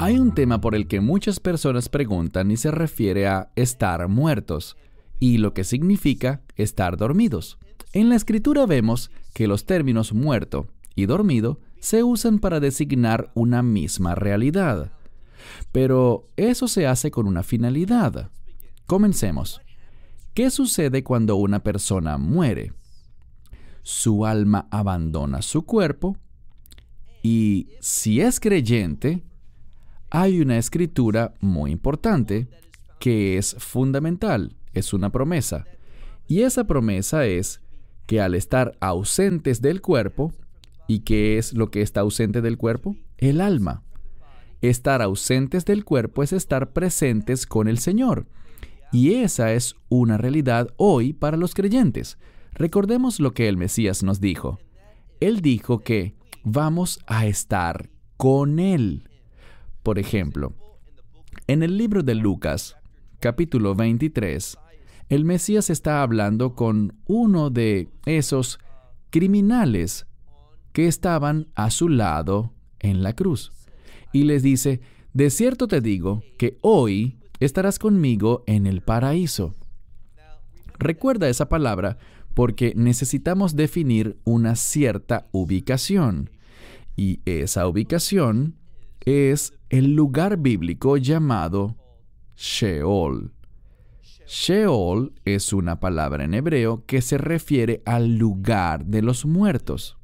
Hay un tema por el que muchas personas preguntan y se refiere a estar muertos y lo que significa estar dormidos. En la Escritura vemos que los términos muerto y dormido se usan para designar una misma realidad. Pero eso se hace con una finalidad. Comencemos. ¿Qué sucede cuando una persona muere? Su alma abandona su cuerpo y, si es creyente, hay una escritura muy importante que es fundamental, es una promesa. Y esa promesa es que al estar ausentes del cuerpo, ¿y qué es lo que está ausente del cuerpo? El alma. Estar ausentes del cuerpo es estar presentes con el Señor. Y esa es una realidad hoy para los creyentes. Recordemos lo que el Mesías nos dijo. Él dijo que vamos a estar con Él. Por ejemplo, en el libro de Lucas, capítulo 23, el Mesías está hablando con uno de esos criminales que estaban a su lado en la cruz. Y les dice, de cierto te digo que hoy estarás conmigo en el paraíso. Recuerda esa palabra porque necesitamos definir una cierta ubicación. Y esa ubicación es el lugar bíblico llamado Sheol. Sheol es una palabra en hebreo que se refiere al lugar de los muertos.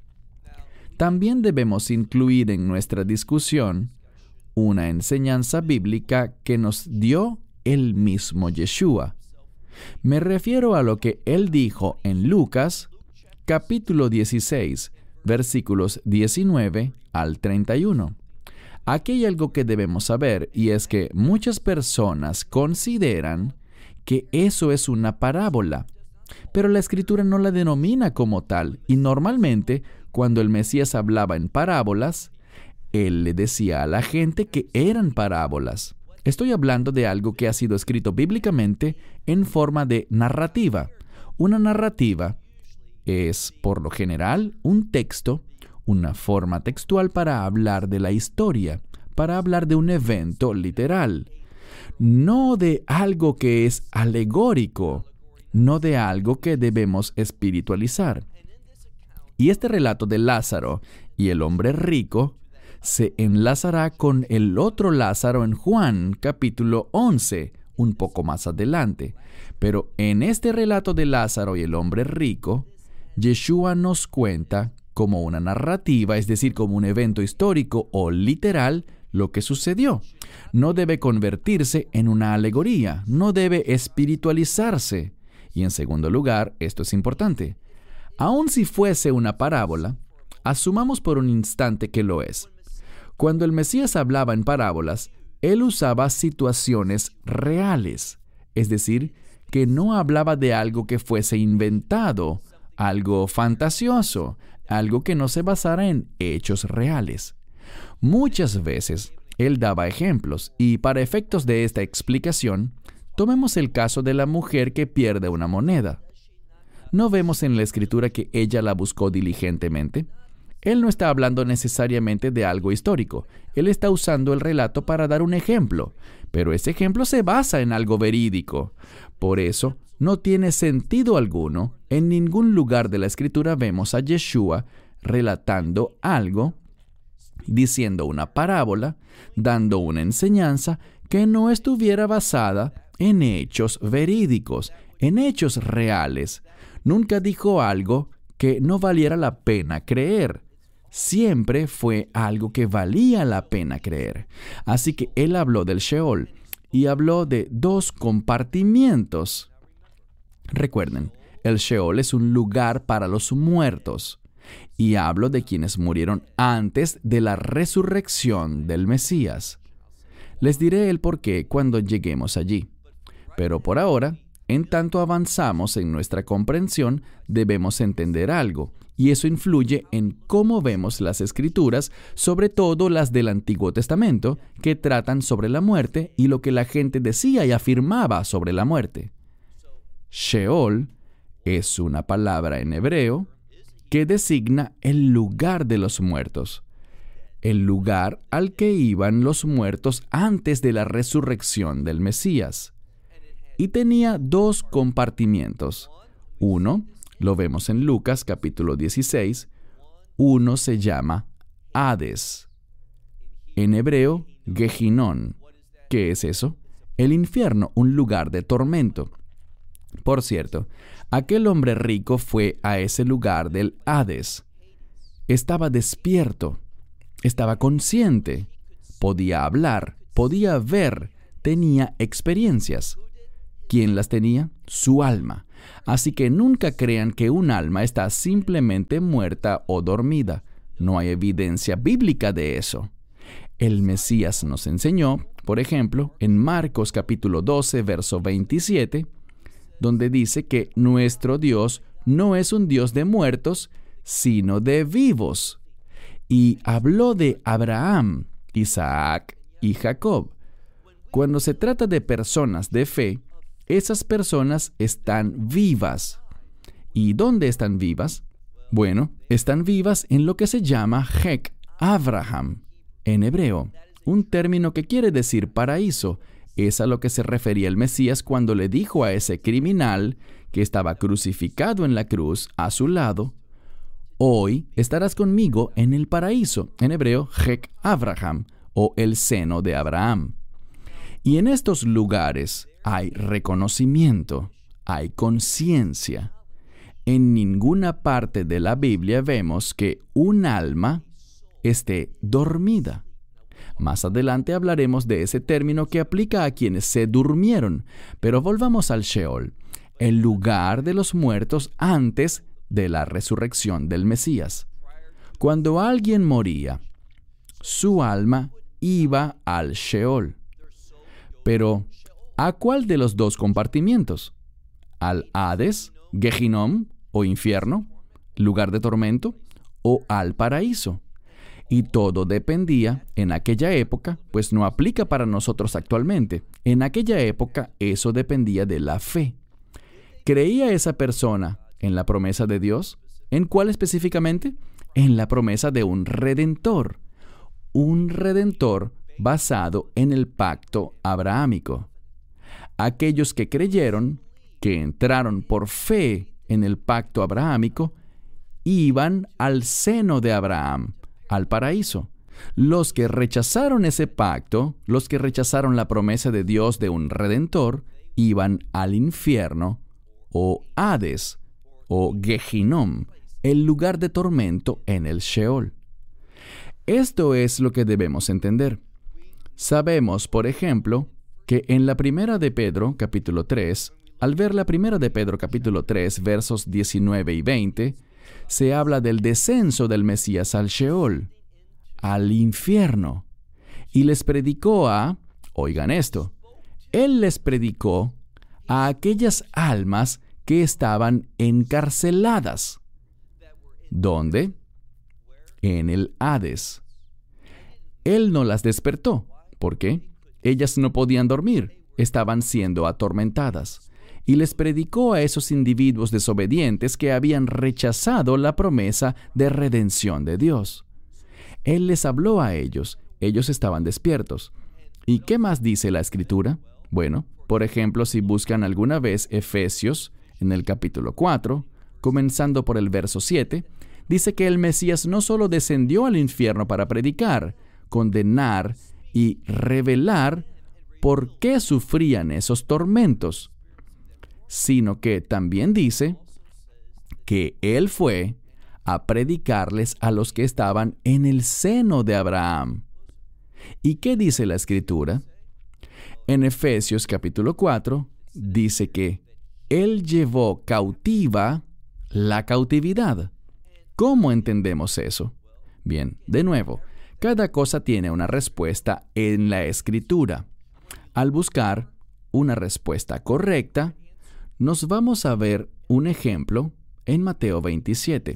También debemos incluir en nuestra discusión una enseñanza bíblica que nos dio el mismo Yeshua. Me refiero a lo que él dijo en Lucas, capítulo 16, versículos 19 al 31. Aquí hay algo que debemos saber, y es que muchas personas consideran que eso es una parábola, pero la Escritura no la denomina como tal, y normalmente, cuando el Mesías hablaba en parábolas, él le decía a la gente que eran parábolas. Estoy hablando de algo que ha sido escrito bíblicamente en forma de narrativa. Una narrativa es, por lo general, un texto, una forma textual para hablar de la historia, para hablar de un evento literal, no de algo que es alegórico, no de algo que debemos espiritualizar. Y este relato de Lázaro y el hombre rico se enlazará con el otro Lázaro en Juan, capítulo 11, un poco más adelante. Pero en este relato de Lázaro y el hombre rico, Yeshua nos cuenta como una narrativa, es decir, como un evento histórico o literal, lo que sucedió. No debe convertirse en una alegoría, no debe espiritualizarse. Y en segundo lugar, esto es importante, aun si fuese una parábola, asumamos por un instante que lo es. Cuando el Mesías hablaba en parábolas, él usaba situaciones reales, es decir, que no hablaba de algo que fuese inventado, algo fantasioso, algo que no se basara en hechos reales. Muchas veces él daba ejemplos y para efectos de esta explicación, tomemos el caso de la mujer que pierde una moneda. ¿No vemos en la Escritura que ella la buscó diligentemente? Él no está hablando necesariamente de algo histórico. Él está usando el relato para dar un ejemplo, pero ese ejemplo se basa en algo verídico. Por eso, no tiene sentido alguno. En ningún lugar de la Escritura vemos a Yeshua relatando algo, diciendo una parábola, dando una enseñanza que no estuviera basada en hechos verídicos, en hechos reales. Nunca dijo algo que no valiera la pena creer. Siempre fue algo que valía la pena creer. Así que él habló del Sheol y habló de dos compartimientos. Recuerden, el Sheol es un lugar para los muertos. Y hablo de quienes murieron antes de la resurrección del Mesías. Les diré el porqué cuando lleguemos allí. Pero por ahora, en tanto avanzamos en nuestra comprensión, debemos entender algo, y eso influye en cómo vemos las Escrituras, sobre todo las del Antiguo Testamento, que tratan sobre la muerte y lo que la gente decía y afirmaba sobre la muerte. Sheol es una palabra en hebreo que designa el lugar de los muertos. el lugar al que iban los muertos antes de la resurrección del Mesías. Y tenía 2 compartimientos. Uno, lo vemos en Lucas capítulo 16, uno se llama Hades. En hebreo, Gehinón. ¿Qué es eso? El infierno, un lugar de tormento. Por cierto, aquel hombre rico fue a ese lugar del Hades. Estaba despierto, estaba consciente, podía hablar, podía ver, tenía experiencias. ¿Quién las tenía? Su alma. Así que nunca crean que un alma está simplemente muerta o dormida. No hay evidencia bíblica de eso. El Mesías nos enseñó, por ejemplo, en Marcos capítulo 12, verso 27, donde dice que nuestro Dios no es un Dios de muertos, sino de vivos. Y habló de Abraham, Isaac y Jacob. Cuando se trata de personas de fe, esas personas están vivas. ¿Y dónde están vivas? Bueno, están vivas en lo que se llama Hek Abraham, en hebreo, un término que quiere decir paraíso. Es a lo que se refería el Mesías cuando le dijo a ese criminal que estaba crucificado en la cruz a su lado: hoy estarás conmigo en el paraíso, en hebreo, Hek Abraham, o el seno de Abraham. Y en estos lugares hay reconocimiento, hay conciencia. En ninguna parte de la Biblia vemos que un alma esté dormida. Más adelante hablaremos de ese término que aplica a quienes se durmieron, pero volvamos al Sheol, el lugar de los muertos antes de la resurrección del Mesías. Cuando alguien moría, su alma iba al Sheol. Pero, ¿a cuál de los 2 compartimientos? ¿Al Hades, Gehinnom o infierno, lugar de tormento, o al paraíso? Y todo dependía en aquella época, pues no aplica para nosotros actualmente. En aquella época eso dependía de la fe. ¿Creía esa persona en la promesa de Dios? ¿En cuál específicamente? En la promesa de un redentor. Un redentor basado en el pacto abrahámico. Aquellos que creyeron, que entraron por fe en el pacto abrahámico, iban al seno de Abraham, al paraíso. Los que rechazaron ese pacto, los que rechazaron la promesa de Dios de un redentor, iban al infierno, o Hades, o Gehinnom, el lugar de tormento en el Sheol. Esto es lo que debemos entender. Sabemos, por ejemplo, que en la primera de Pedro, capítulo 3, al ver la primera de Pedro, capítulo 3, versos 19 y 20, se habla del descenso del Mesías al Sheol, al infierno, y les predicó oigan esto, Él les predicó a aquellas almas que estaban encarceladas. ¿Dónde? En el Hades. Él no las despertó. ¿Por qué? Ellas no podían dormir, estaban siendo atormentadas. Y les predicó a esos individuos desobedientes que habían rechazado la promesa de redención de Dios. Él les habló a ellos, ellos estaban despiertos. ¿Y qué más dice la Escritura? Bueno, por ejemplo, si buscan alguna vez Efesios, en el capítulo 4, comenzando por el verso 7, dice que el Mesías no solo descendió al infierno para predicar, condenar y revelar por qué sufrían esos tormentos, sino que también dice que Él fue a predicarles a los que estaban en el seno de Abraham. ¿Y qué dice la Escritura? En Efesios capítulo 4 dice que Él llevó cautiva la cautividad. ¿Cómo entendemos eso? Bien, de nuevo, cada cosa tiene una respuesta en la Escritura. Al buscar una respuesta correcta, nos vamos a ver un ejemplo en Mateo 27.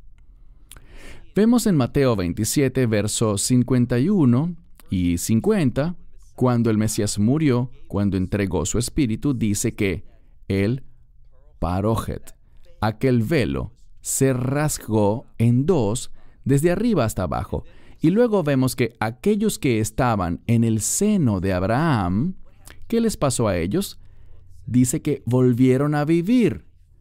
Vemos en Mateo 27, versos 51 y 50, cuando el Mesías murió, cuando entregó su espíritu, dice que el parójet, aquel velo, se rasgó en dos desde arriba hasta abajo, Y luego vemos que aquellos que estaban en el seno de Abraham, ¿qué les pasó a ellos? Dice que volvieron a vivir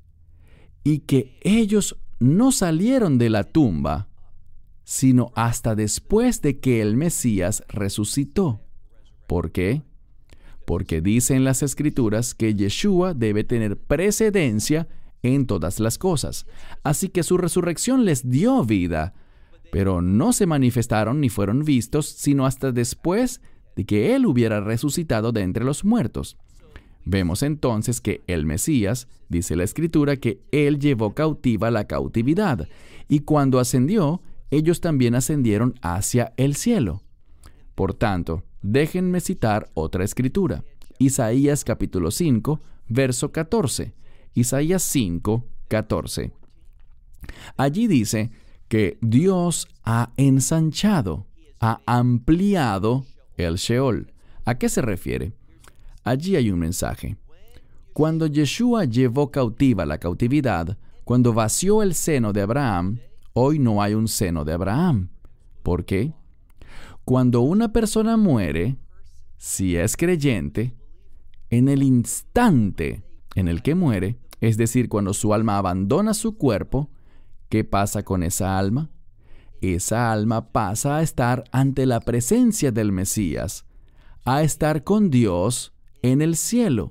y que ellos no salieron de la tumba, sino hasta después de que el Mesías resucitó. ¿Por qué? Porque dice en las Escrituras que Yeshua debe tener precedencia en todas las cosas. Así que su resurrección les dio vida, pero no se manifestaron ni fueron vistos, sino hasta después de que Él hubiera resucitado de entre los muertos. Vemos entonces que el Mesías, dice la Escritura, que Él llevó cautiva la cautividad, y cuando ascendió, ellos también ascendieron hacia el cielo. Por tanto, déjenme citar otra Escritura. Isaías capítulo 5, verso 14. Isaías 5, 14. Allí dice que Dios ha ensanchado, ha ampliado el Sheol. ¿A qué se refiere? Allí hay un mensaje. Cuando Yeshua llevó cautiva la cautividad, cuando vació el seno de Abraham, hoy no hay un seno de Abraham. ¿Por qué? Cuando una persona muere, si es creyente, en el instante en el que muere, es decir, cuando su alma abandona su cuerpo, ¿qué pasa con esa alma? Esa alma pasa a estar ante la presencia del Mesías, a estar con Dios en el cielo.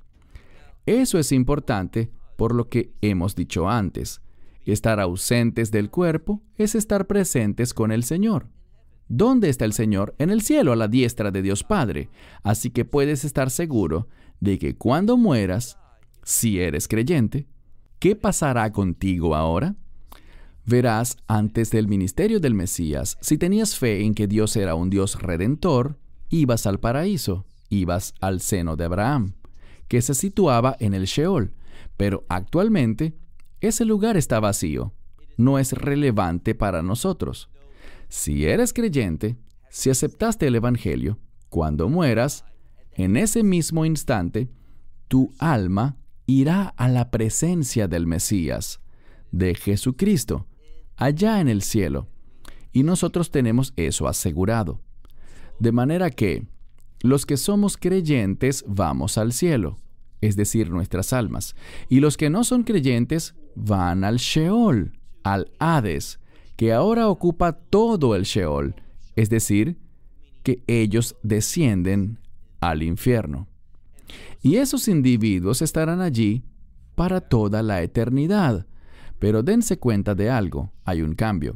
Eso es importante por lo que hemos dicho antes. Estar ausentes del cuerpo es estar presentes con el Señor. ¿Dónde está el Señor? En el cielo, a la diestra de Dios Padre. Así que puedes estar seguro de que cuando mueras, si eres creyente, ¿qué pasará contigo ahora? Verás, antes del ministerio del Mesías, si tenías fe en que Dios era un Dios redentor, ibas al paraíso, ibas al seno de Abraham, que se situaba en el Sheol. Pero actualmente, ese lugar está vacío. No es relevante para nosotros. Si eres creyente, si aceptaste el Evangelio, cuando mueras, en ese mismo instante, tu alma irá a la presencia del Mesías, de Jesucristo, allá en el cielo. Y nosotros tenemos eso asegurado. De manera que los que somos creyentes vamos al cielo, es decir, nuestras almas. Y los que no son creyentes van al Sheol, al Hades, que ahora ocupa todo el Sheol, es decir, que ellos descienden al infierno. Y esos individuos estarán allí para toda la eternidad. Pero dense cuenta de algo, hay un cambio.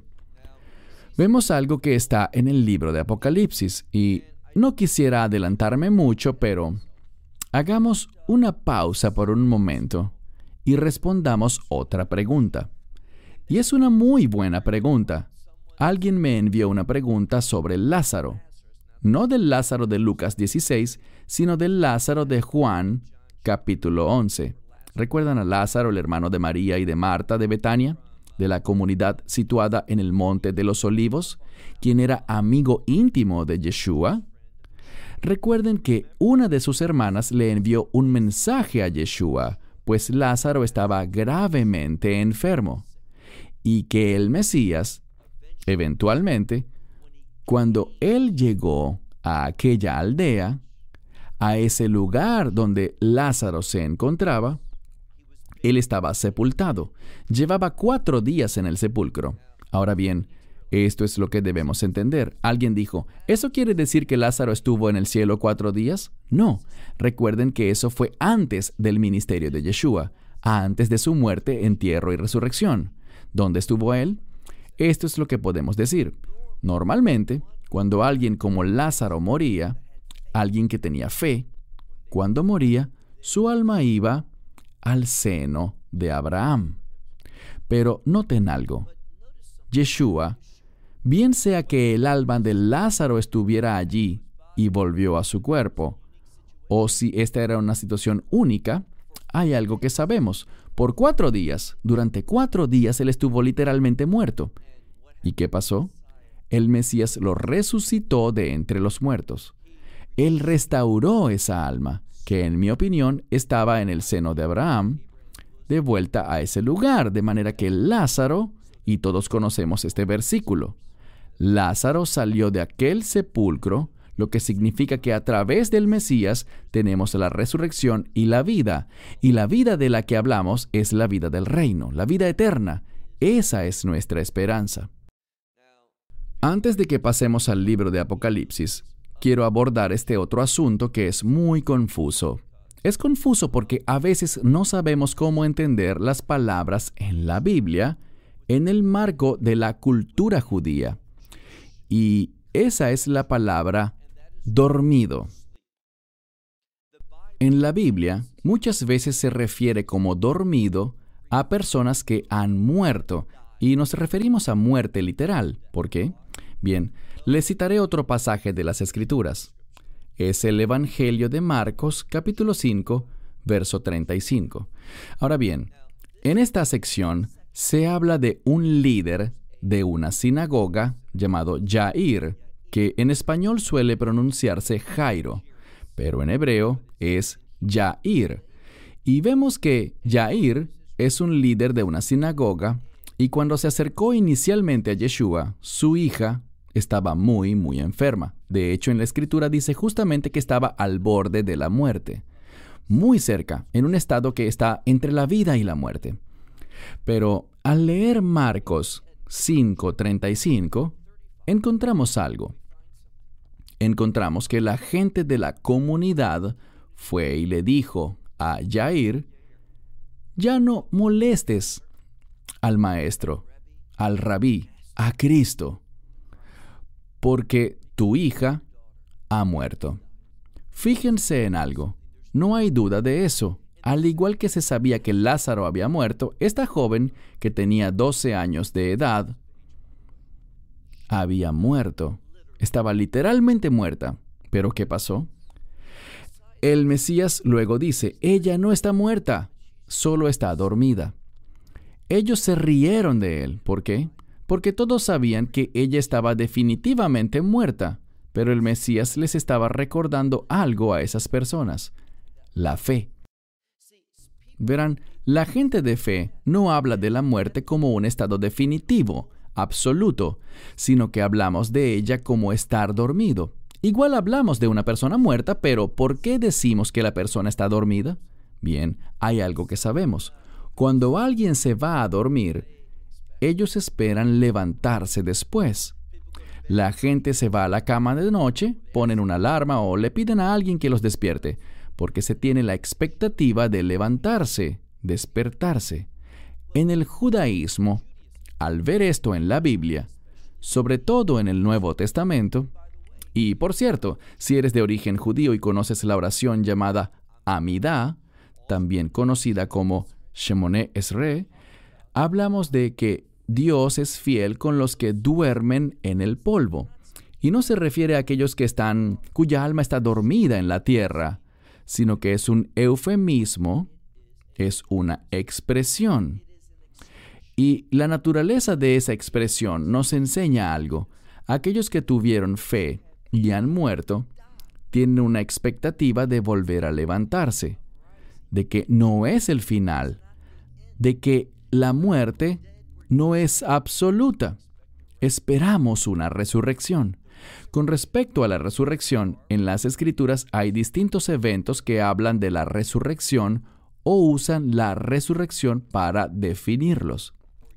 Vemos algo que está en el libro de Apocalipsis, y no quisiera adelantarme mucho, pero hagamos una pausa por un momento y respondamos otra pregunta. Y es una muy buena pregunta. Alguien me envió una pregunta sobre Lázaro. No del Lázaro de Lucas 16, sino del Lázaro de Juan, capítulo 11. ¿Recuerdan a Lázaro, el hermano de María y de Marta de Betania, de la comunidad situada en el Monte de los Olivos, quien era amigo íntimo de Yeshua? Recuerden que una de sus hermanas le envió un mensaje a Yeshua, pues Lázaro estaba gravemente enfermo, y que el Mesías, eventualmente, cuando él llegó a aquella aldea, a ese lugar donde Lázaro se encontraba, él estaba sepultado. Llevaba 4 días en el sepulcro. Ahora bien, esto es lo que debemos entender. Alguien dijo, ¿eso quiere decir que Lázaro estuvo en el cielo 4 días? No. Recuerden que eso fue antes del ministerio de Yeshua, antes de su muerte, entierro y resurrección. ¿Dónde estuvo él? Esto es lo que podemos decir. Normalmente, cuando alguien como Lázaro moría, alguien que tenía fe, cuando moría, su alma iba al seno de Abraham. Pero noten algo. Yeshua, bien sea que el alma de Lázaro estuviera allí y volvió a su cuerpo, o si esta era una situación única, hay algo que sabemos. Por 4 días, durante 4 días, él estuvo literalmente muerto. ¿Y qué pasó? El Mesías lo resucitó de entre los muertos. Él restauró esa alma, que en mi opinión estaba en el seno de Abraham, de vuelta a ese lugar, de manera que Lázaro, y todos conocemos este versículo, Lázaro salió de aquel sepulcro, lo que significa que a través del Mesías tenemos la resurrección y la vida. Y la vida de la que hablamos es la vida del reino, la vida eterna. Esa es nuestra esperanza. Antes de que pasemos al libro de Apocalipsis, quiero abordar este otro asunto que es muy confuso. Es confuso porque a veces no sabemos cómo entender las palabras en la Biblia en el marco de la cultura judía. Y esa es la palabra dormido. En la Biblia, muchas veces se refiere como dormido a personas que han muerto, y nos referimos a muerte literal. ¿Por qué? Bien, les citaré otro pasaje de las Escrituras. Es el Evangelio de Marcos, capítulo 5, verso 35. Ahora bien, en esta sección se habla de un líder de una sinagoga llamado Jair, que en español suele pronunciarse Jairo, pero en hebreo es Jair. Y vemos que Jair es un líder de una sinagoga, y cuando se acercó inicialmente a Yeshua, su hija estaba muy enferma. De hecho, en la Escritura dice justamente que estaba al borde de la muerte, muy cerca, en un estado que está entre la vida y la muerte. Pero al leer Marcos 5:35, encontramos algo. Encontramos que la gente de la comunidad fue y le dijo a Jair: ya no molestes al maestro, al rabí, a Cristo, porque tu hija ha muerto. Fíjense en algo, no hay duda de eso. Al igual que se sabía que Lázaro había muerto, esta joven, que tenía 12 años de edad, había muerto. Estaba literalmente muerta. ¿Pero qué pasó? El Mesías luego dice: ella no está muerta, solo está dormida. Ellos se rieron de él. ¿Por qué? Porque todos sabían que ella estaba definitivamente muerta, pero el Mesías les estaba recordando algo a esas personas: la fe. Verán, la gente de fe no habla de la muerte como un estado definitivo, absoluto, sino que hablamos de ella como estar dormido. Igual hablamos de una persona muerta, pero ¿por qué decimos que la persona está dormida? Bien, hay algo que sabemos. Cuando alguien se va a dormir, ellos esperan levantarse después. La gente se va a la cama de noche, ponen una alarma o le piden a alguien que los despierte, porque se tiene la expectativa de levantarse, despertarse. En el judaísmo, al ver esto en la Biblia, sobre todo en el Nuevo Testamento, y por cierto, si eres de origen judío y conoces la oración llamada Amidá, también conocida como Shemoneh Esrei, hablamos de que Dios es fiel con los que duermen en el polvo. Y no se refiere a aquellos cuya alma está dormida en la tierra, sino que es un eufemismo, es una expresión. Y la naturaleza de esa expresión nos enseña algo. Aquellos que tuvieron fe y han muerto, tienen una expectativa de volver a levantarse, de que no es el final, de que la muerte no es absoluta. Esperamos una resurrección. Con respecto a la resurrección, en las Escrituras hay distintos eventos que hablan de la resurrección o usan la resurrección para definirlos.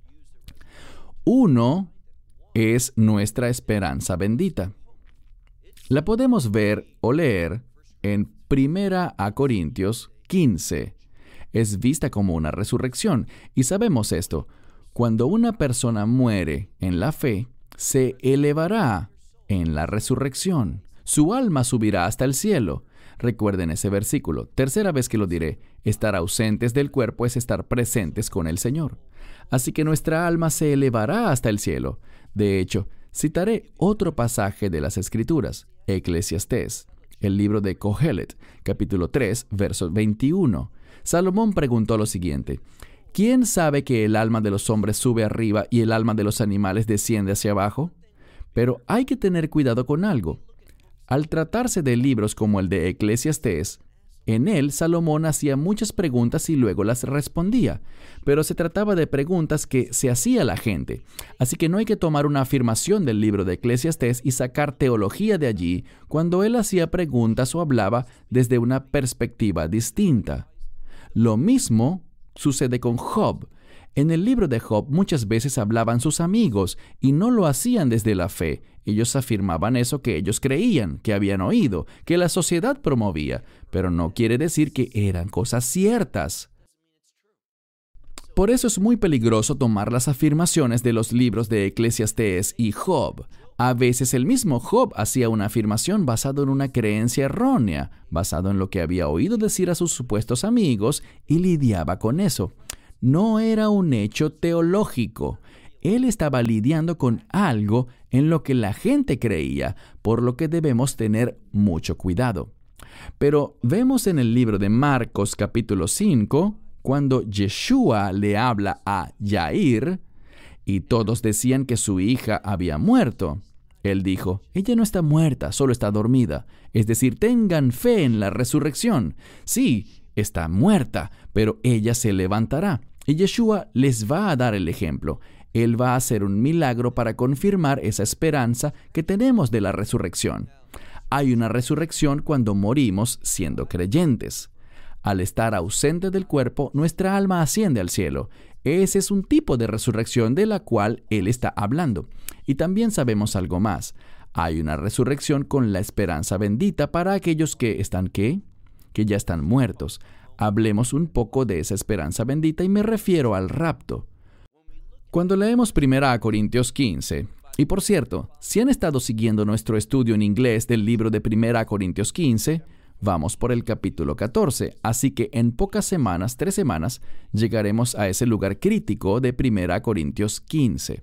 Uno es nuestra esperanza bendita. La podemos ver o leer en 1 Corintios 15. Es vista como una resurrección, y sabemos esto. Cuando una persona muere en la fe, se elevará en la resurrección. Su alma subirá hasta el cielo. Recuerden ese versículo. Tercera vez que lo diré. Estar ausentes del cuerpo es estar presentes con el Señor. Así que nuestra alma se elevará hasta el cielo. De hecho, citaré otro pasaje de las Escrituras, Eclesiastés, el libro de Cohelet, capítulo 3, verso 21. Salomón preguntó lo siguiente: ¿quién sabe que el alma de los hombres sube arriba y el alma de los animales desciende hacia abajo? Pero hay que tener cuidado con algo. Al tratarse de libros como el de Eclesiastés, En él, Salomón hacía muchas preguntas y luego las respondía, pero se trataba de preguntas que se hacía la gente. Así que no hay que tomar una afirmación del libro de Eclesiastés y sacar teología de allí cuando él hacía preguntas o hablaba desde una perspectiva distinta. Lo mismo sucede con Job. En el libro de Job muchas veces hablaban sus amigos y no lo hacían desde la fe. Ellos afirmaban eso que ellos creían, que habían oído, que la sociedad promovía, pero no quiere decir que eran cosas ciertas. Por eso es muy peligroso tomar las afirmaciones de los libros de Eclesiastés y Job. A veces el mismo Job hacía una afirmación basada en una creencia errónea, basado en lo que había oído decir a sus supuestos amigos y lidiaba con eso. No era un hecho teológico. Él estaba lidiando con algo en lo que la gente creía, por lo que debemos tener mucho cuidado. Pero vemos en el libro de Marcos capítulo 5, cuando Yeshua le habla a Jair, y todos decían que su hija había muerto. Él dijo, ella no está muerta, solo está dormida. Es decir, tengan fe en la resurrección. Sí, está muerta, pero ella se levantará. Y Yeshua les va a dar el ejemplo. Él va a hacer un milagro para confirmar esa esperanza que tenemos de la resurrección. Hay una resurrección cuando morimos siendo creyentes. Al estar ausente del cuerpo, nuestra alma asciende al cielo. Ese es un tipo de resurrección de la cual Él está hablando. Y también sabemos algo más. Hay una resurrección con la esperanza bendita para aquellos que están, ¿qué? Que ya están muertos. Hablemos un poco de esa esperanza bendita y me refiero al rapto. Cuando leemos 1 Corintios 15, y por cierto, si han estado siguiendo nuestro estudio en inglés del libro de 1 Corintios 15, vamos por el capítulo 14, así que en pocas semanas, 3 semanas, llegaremos a ese lugar crítico de 1 Corintios 15.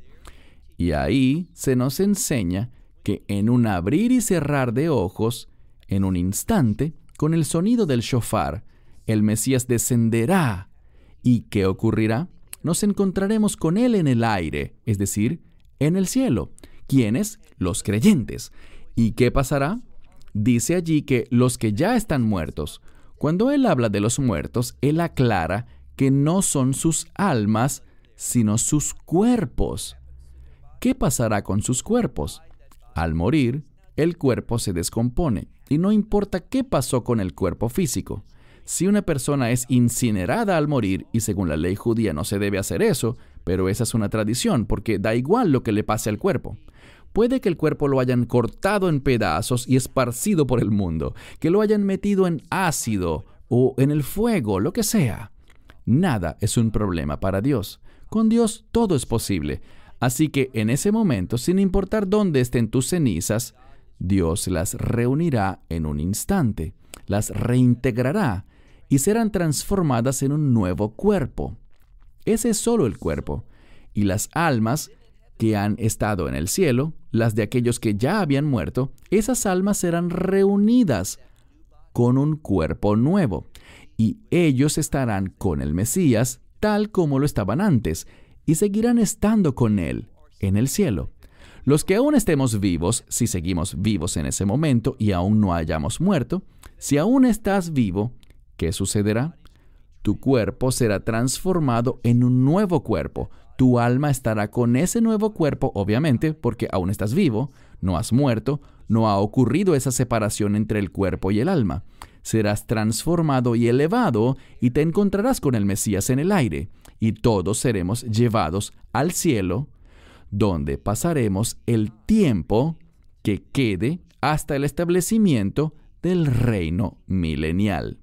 Y ahí se nos enseña que en un abrir y cerrar de ojos, en un instante, con el sonido del shofar, el Mesías descenderá. ¿Y qué ocurrirá? Nos encontraremos con Él en el aire, es decir, en el cielo. ¿Quiénes? Los creyentes. ¿Y qué pasará? Dice allí que los que ya están muertos. Cuando Él habla de los muertos, Él aclara que no son sus almas, sino sus cuerpos. ¿Qué pasará con sus cuerpos? Al morir, el cuerpo se descompone, y no importa qué pasó con el cuerpo físico. Si una persona es incinerada al morir, y según la ley judía no se debe hacer eso, pero esa es una tradición, porque da igual lo que le pase al cuerpo. Puede que el cuerpo lo hayan cortado en pedazos y esparcido por el mundo, que lo hayan metido en ácido o en el fuego, lo que sea. Nada es un problema para Dios. Con Dios todo es posible. Así que en ese momento, sin importar dónde estén tus cenizas, Dios las reunirá en un instante, las reintegrará y serán transformadas en un nuevo cuerpo. Ese es solo el cuerpo. Y las almas que han estado en el cielo, las de aquellos que ya habían muerto, esas almas serán reunidas con un cuerpo nuevo. Y ellos estarán con el Mesías tal como lo estaban antes, y seguirán estando con Él en el cielo. Los que aún estemos vivos, si seguimos vivos en ese momento y aún no hayamos muerto, si aún estás vivo, ¿qué sucederá? Tu cuerpo será transformado en un nuevo cuerpo. Tu alma estará con ese nuevo cuerpo, obviamente, porque aún estás vivo, no has muerto, no ha ocurrido esa separación entre el cuerpo y el alma. Serás transformado y elevado y te encontrarás con el Mesías en el aire, y todos seremos llevados al cielo, donde pasaremos el tiempo que quede hasta el establecimiento del reino milenial.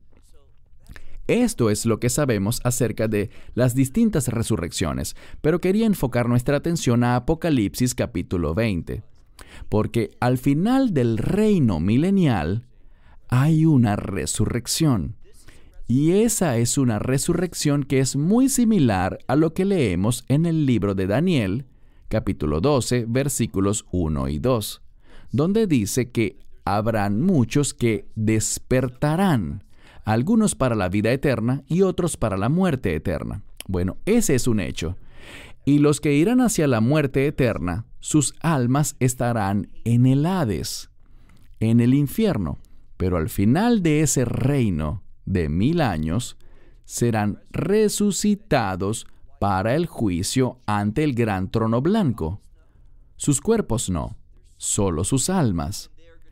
Esto es lo que sabemos acerca de las distintas resurrecciones, pero quería enfocar nuestra atención a Apocalipsis capítulo 20, porque al final del reino milenial hay una resurrección, y esa es una resurrección que es muy similar a lo que leemos en el libro de Daniel, capítulo 12, versículos 1 y 2, donde dice que habrán muchos que despertarán, algunos para la vida eterna y otros para la muerte eterna. Bueno, ese es un hecho. Y los que irán hacia la muerte eterna, sus almas estarán en el Hades, en el infierno. Pero al final de ese reino de 1000 años, serán resucitados para el juicio ante el gran trono blanco. Sus cuerpos no, solo sus almas.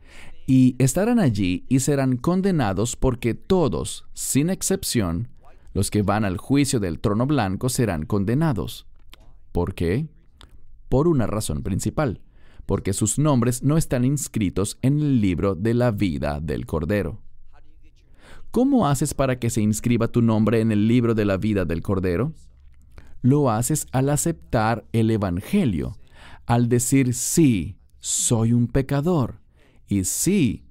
Y estarán allí y serán condenados porque todos, sin excepción, los que van al juicio del trono blanco serán condenados. ¿Por qué? Por una razón principal, porque sus nombres no están inscritos en el libro de la vida del Cordero. ¿Cómo haces para que se inscriba tu nombre en el libro de la vida del Cordero? Lo haces al aceptar el Evangelio, al decir sí, soy un pecador, y sí,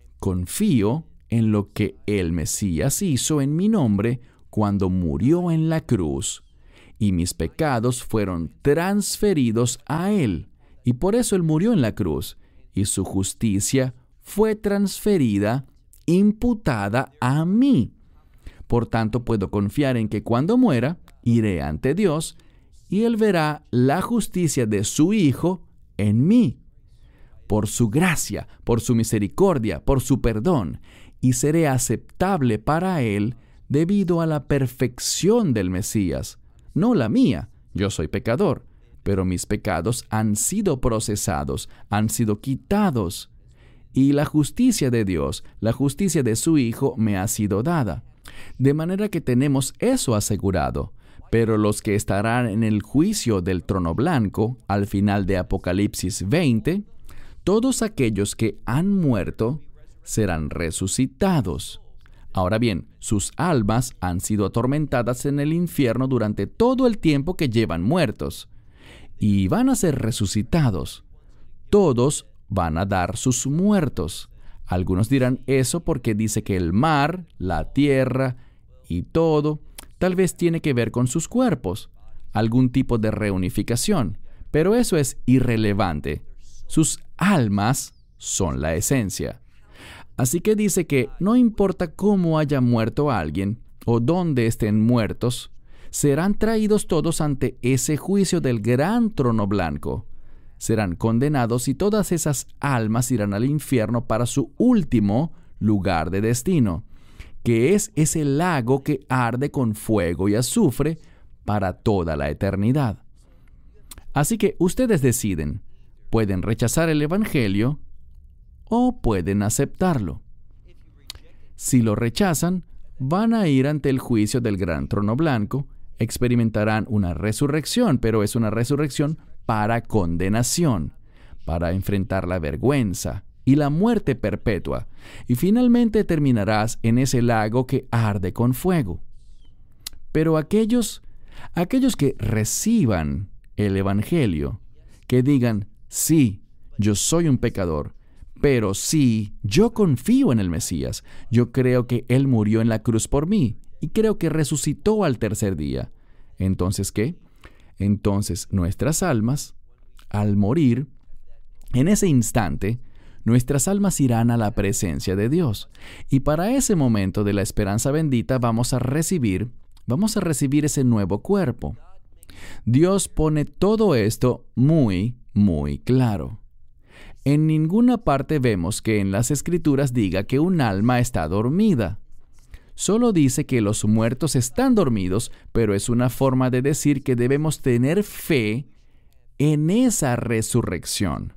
confío en lo que el Mesías hizo en mi nombre cuando murió en la cruz, y mis pecados fueron transferidos a Él, y por eso Él murió en la cruz, y su justicia fue transferida, imputada a mí. Por tanto, puedo confiar en que cuando muera, iré ante Dios, y Él verá la justicia de su Hijo en mí, por su gracia, por su misericordia, por su perdón, y seré aceptable para Él debido a la perfección del Mesías. No la mía, yo soy pecador, pero mis pecados han sido procesados, han sido quitados, y la justicia de Dios, la justicia de su Hijo me ha sido dada. De manera que tenemos eso asegurado. Pero los que estarán en el juicio del trono blanco, al final de Apocalipsis 20, todos aquellos que han muerto serán resucitados. Ahora bien, sus almas han sido atormentadas en el infierno durante todo el tiempo que llevan muertos, y van a ser resucitados. Todos van a dar sus muertos. Algunos dirán eso porque dice que el mar, la tierra y todo, tal vez tiene que ver con sus cuerpos, algún tipo de reunificación, pero eso es irrelevante. Sus almas son la esencia. Así que dice que no importa cómo haya muerto alguien o dónde estén muertos, serán traídos todos ante ese juicio del gran trono blanco. Serán condenados y todas esas almas irán al infierno para su último lugar de destino, que es ese lago que arde con fuego y azufre para toda la eternidad. Así que ustedes deciden, pueden rechazar el Evangelio o pueden aceptarlo. Si lo rechazan, van a ir ante el juicio del gran trono blanco, experimentarán una resurrección, pero es una resurrección para condenación, para enfrentar la vergüenza y la muerte perpetua, y finalmente terminarás en ese lago que arde con fuego. Pero aquellos que reciban el Evangelio, que digan, sí, yo soy un pecador, pero sí, yo confío en el Mesías, yo creo que Él murió en la cruz por mí, y creo que resucitó al tercer día. Entonces, ¿qué? Entonces nuestras almas, al morir, en ese instante, nuestras almas irán a la presencia de Dios. Y para ese momento de la esperanza bendita vamos a recibir ese nuevo cuerpo. Dios pone todo esto muy, muy claro. En ninguna parte vemos que en las Escrituras diga que un alma está dormida. Solo dice que los muertos están dormidos, pero es una forma de decir que debemos tener fe en esa resurrección.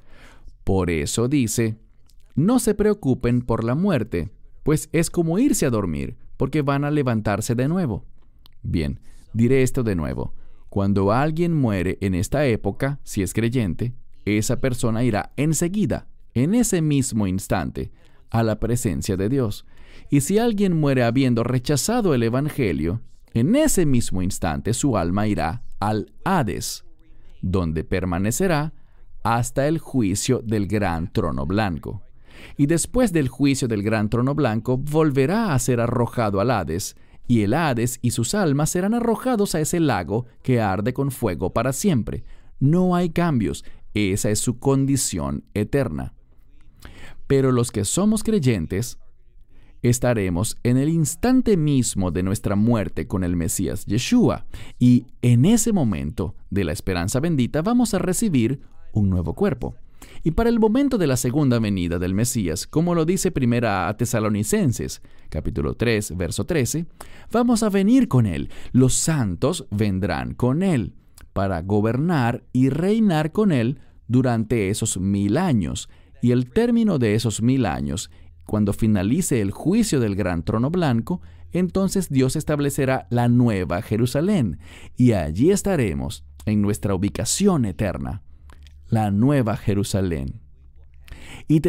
Por eso dice, no se preocupen por la muerte, pues es como irse a dormir, porque van a levantarse de nuevo. Bien, diré esto de nuevo. Cuando alguien muere en esta época, si es creyente, esa persona irá enseguida, en ese mismo instante, a la presencia de Dios. Y si alguien muere habiendo rechazado el Evangelio, en ese mismo instante su alma irá al Hades, donde permanecerá hasta el juicio del gran trono blanco. Y después del juicio del gran trono blanco, volverá a ser arrojado al Hades, y el Hades y sus almas serán arrojados a ese lago que arde con fuego para siempre. No hay cambios. Esa es su condición eterna. Pero los que somos creyentes, estaremos en el instante mismo de nuestra muerte con el Mesías Yeshua, y en ese momento de la esperanza bendita vamos a recibir un nuevo cuerpo. Y para el momento de la segunda venida del Mesías, como lo dice 1 Tesalonicenses, capítulo 3, verso 13, vamos a venir con Él. Los santos vendrán con Él para gobernar y reinar con Él durante esos 1000 años. Y el término de esos 1000 años, cuando finalice el juicio del gran trono blanco, entonces Dios establecerá la nueva Jerusalén. Y allí estaremos en nuestra ubicación eterna, la nueva Jerusalén. Y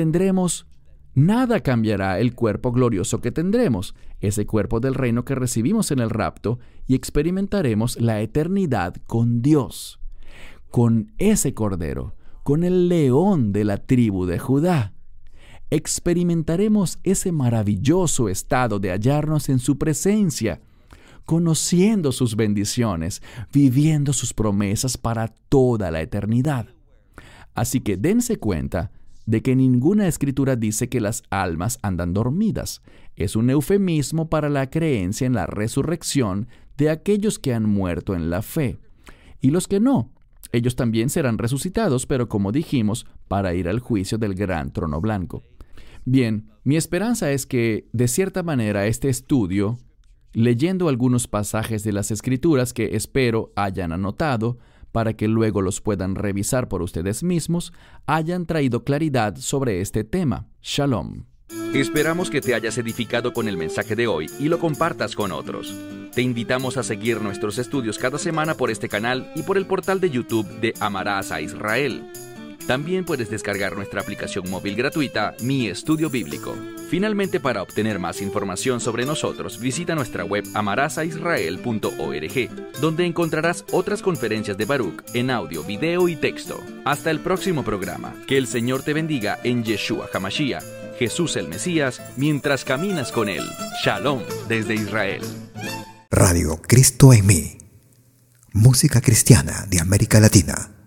nada cambiará el cuerpo glorioso que tendremos, ese cuerpo del reino que recibimos en el rapto, y experimentaremos la eternidad con Dios, con ese Cordero, con el león de la tribu de Judá. Experimentaremos ese maravilloso estado de hallarnos en su presencia, conociendo sus bendiciones, viviendo sus promesas para toda la eternidad. Así que dense cuenta de que ninguna escritura dice que las almas andan dormidas. Es un eufemismo para la creencia en la resurrección de aquellos que han muerto en la fe. Y los que no, ellos también serán resucitados, pero como dijimos, para ir al juicio del gran trono blanco. Bien, mi esperanza es que, de cierta manera, este estudio, leyendo algunos pasajes de las Escrituras que espero hayan anotado, para que luego los puedan revisar por ustedes mismos, hayan traído claridad sobre este tema. Shalom. Esperamos que te hayas edificado con el mensaje de hoy y lo compartas con otros. Te invitamos a seguir nuestros estudios cada semana por este canal y por el portal de YouTube de Amarás a Israel. También puedes descargar nuestra aplicación móvil gratuita, Mi Estudio Bíblico. Finalmente, para obtener más información sobre nosotros, visita nuestra web amarasaisrael.org, donde encontrarás otras conferencias de Baruch en audio, video y texto. Hasta el próximo programa. Que el Señor te bendiga en Yeshua HaMashiach, Jesús el Mesías, mientras caminas con Él. Shalom desde Israel. Radio Cristo en mí. Música cristiana de América Latina.